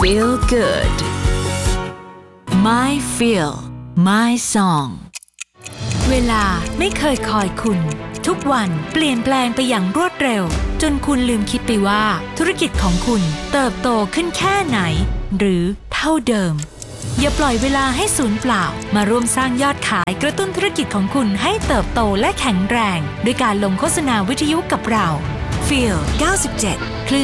Feel good My Feel My Song เวลาไม่เคยคอยคุณทุกวันเปลี่ยนแปลงไปอย่างรวดเร็วจนคุณลืมคิดไปว่าธุรกิจของคุณเติบโตขึ้นแค่ไหนหรือเท่าเดิมอย่าปล่อยเวลาให้สูญเปล่ามาร่วมสร้างยอดขายกระตุ้นธุรกิจของคุณให้เติบโตและแข็งแรงด้วยการลงโฆษณาวิทยุกับเรา Feel 97